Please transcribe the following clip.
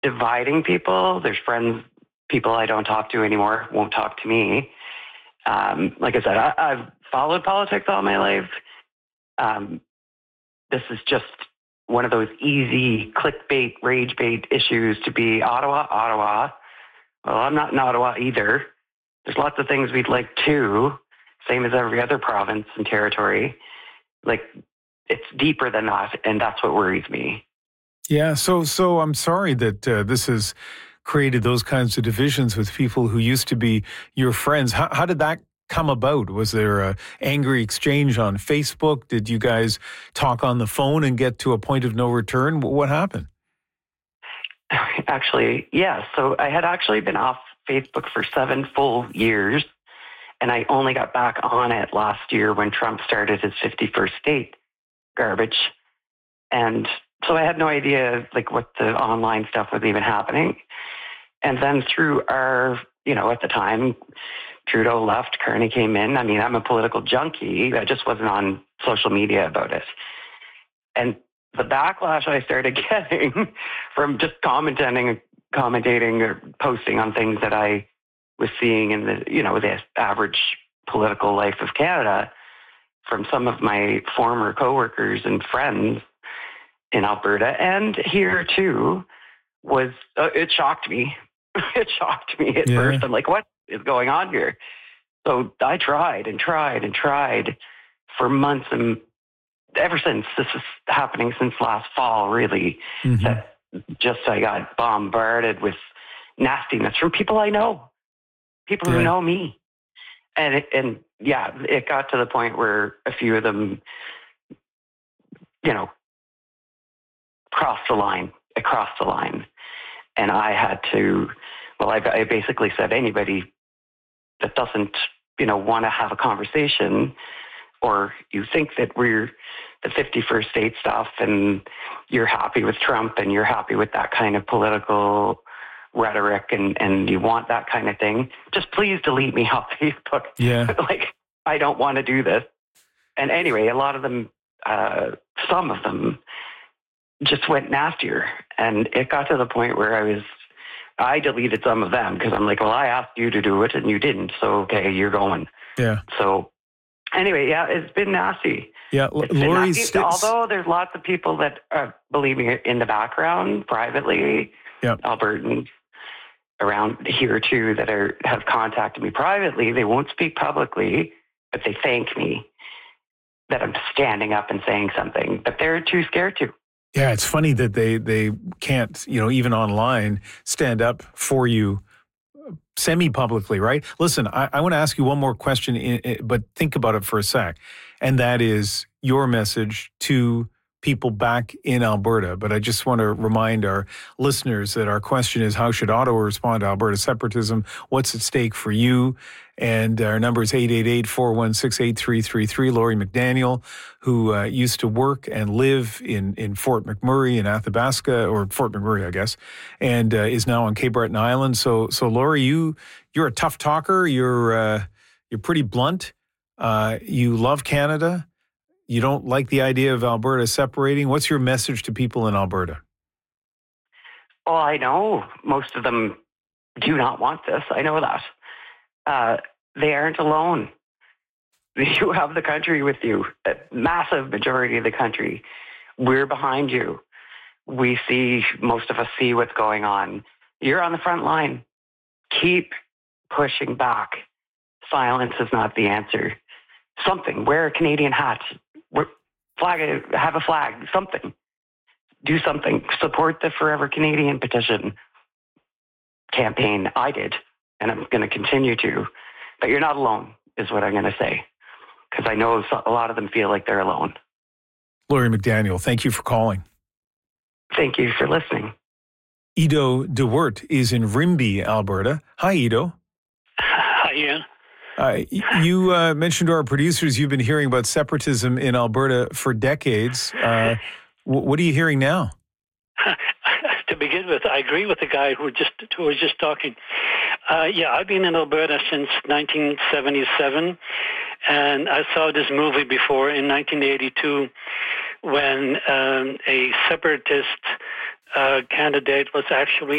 dividing people. There's friends, people I don't talk to anymore, won't talk to me. Like I said, I've followed politics all my life. This is just one of those easy clickbait, rage bait issues to be Ottawa. Well, I'm not in Ottawa either. There's lots of things we'd like too, same as every other province and territory. Like, it's deeper than that, and that's what worries me. Yeah, so I'm sorry that this has created those kinds of divisions with people who used to be your friends. How did that come about? Was there an angry exchange on Facebook? Did you guys talk on the phone and get to a point of no return? What happened? Actually, yeah. So I had actually been off Facebook for 7 full years, and I only got back on it last year when Trump started his 51st state garbage. And so I had no idea like what the online stuff was even happening. And then through our, at the time, Trudeau left, Carney came in. I mean, I'm a political junkie. I just wasn't on social media about it. And the backlash I started getting from just commentating or posting on things that I was seeing in the average political life of Canada from some of my former coworkers and friends in Alberta and here too was, it shocked me. It shocked me at first. I'm like, what is going on here? So I tried for months, and ever since, this is happening since last fall, really, that just I got bombarded with nastiness from people I know, people who know me. And it got to the point where a few of them, crossed the line. And I had to, I basically said anybody that doesn't, want to have a conversation, or you think that we're the 51st state stuff and you're happy with Trump and you're happy with that kind of political rhetoric and you want that kind of thing, just please delete me off Facebook. Yeah. Like, I don't want to do this. And anyway, a lot of them, some of them just went nastier. And it got to the point where I deleted some of them because I'm like, well, I asked you to do it and you didn't. So, okay, you're going. Yeah. So anyway, yeah, it's been nasty. Yeah, Lori. Although there's lots of people that are believing it in the background privately, Albertans around here too that have contacted me privately. They won't speak publicly, but they thank me that I'm standing up and saying something, but they're too scared to. Yeah, it's funny that they can't, even online, stand up for you semi-publicly, right? Listen, I want to ask you one more question, but think about it for a sec. And that is your message to people back in Alberta. But I just want to remind our listeners that our question is, how should Ottawa respond to Alberta separatism? What's at stake for you? And our number is 888-416-8333. Lori McDaniel, who used to work and live in Fort McMurray in Athabasca, or Fort McMurray, I guess, and is now on Cape Breton Island. So Lori, you're a tough talker. You're pretty blunt. You love Canada. You don't like the idea of Alberta separating. What's your message to people in Alberta? Well, I know most of them do not want this. I know that. They aren't alone. You have the country with you, a massive majority of the country. We're behind you. Most of us see what's going on. You're on the front line. Keep pushing back. Silence is not the answer. Something. Wear a Canadian hat. Have a flag. Something. Do something. Support the Forever Canadian petition campaign. I did, and I'm going to continue to. But you're not alone, is what I'm going to say, because I know a lot of them feel like they're alone. Lori McDaniel, thank you for calling. Thank you for listening. Ido DeWert is in Rimbey, Alberta. Hi, Ido. Hi, Ian. You mentioned to our producers you've been hearing about separatism in Alberta for decades. What are you hearing now? To begin with, I agree with the guy who was just talking. I've been in Alberta since 1977, and I saw this movie before in 1982 when a separatist candidate was actually